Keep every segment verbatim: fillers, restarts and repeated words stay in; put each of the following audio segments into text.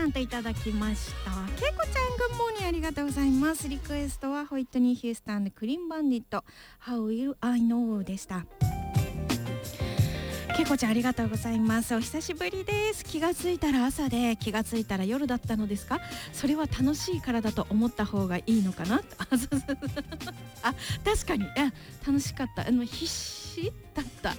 さんといただきました。けいこちゃん、グッモーニーありがとうございます。リクエストはホイットニー・ヒュースタンでクリーンバンディット How Will I Know でした。けいこちゃんありがとうございます。お久しぶりです。気がついたら朝で気がついたら夜だったのですか？それは楽しいからだと思った方がいいのかなあ、そうそうそうあ、確かにあ楽しかった。あの必死だった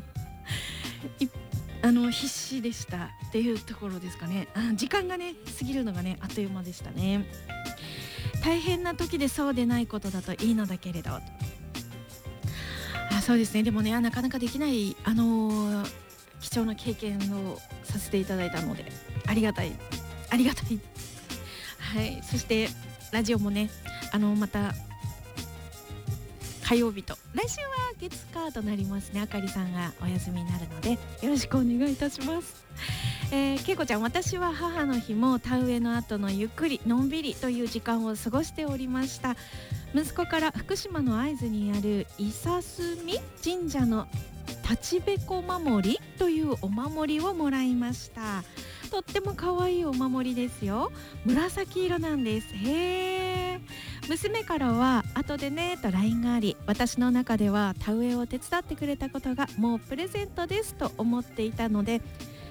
あの必死でしたっていうところですかね。あ、時間がね過ぎるのがねあっという間でしたね。大変な時でそうでないことだといいのだけれど、あ、そうですね。でもね、なかなかできないあのー、貴重な経験をさせていただいたのでありがたいありがたいはい。そしてラジオもね、あのー、また火曜日と来週は月火となりますね。あかりさんがお休みになるのでよろしくお願いいたします。えー、けいこちゃん、私は母の日も田植えの後のゆっくりのんびりという時間を過ごしておりました。息子から福島の会津にある伊佐住神社の立ちべこ守りというお守りをもらいました。とっても可愛いお守りですよ。紫色なんです。へー。娘からは後でねと ライン があり、私の中では田植えを手伝ってくれたことがもうプレゼントですと思っていたので、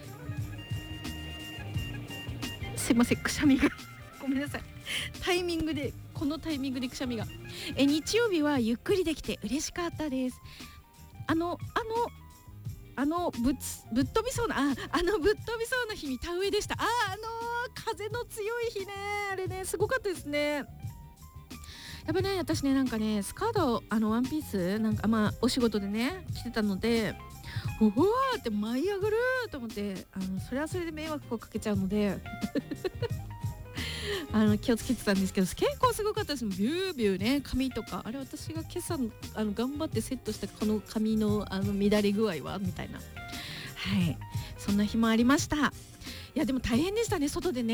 すいません、くしゃみがごめんなさい。タイミングでこのタイミングでくしゃみがえ日曜日はゆっくりできて嬉しかったです。あのあのあのぶっぶっ飛びそうなああのぶっ飛びそうな日に田植えでした。ああの風の強い日ね、あれねすごかったですね。やっぱね、私ねなんかねスカートあのワンピースなんかまあお仕事でね着てたので、うわーって舞い上がると思って、あのそれはそれで迷惑をかけちゃうのであの気をつけてたんですけど、結構すごかったです。ビュービューね、髪とかあれ私が今朝あの頑張ってセットしたこの髪のあの乱れ具合はみたいな、はい、そんな日もありました。いやでも大変でしたね、外でね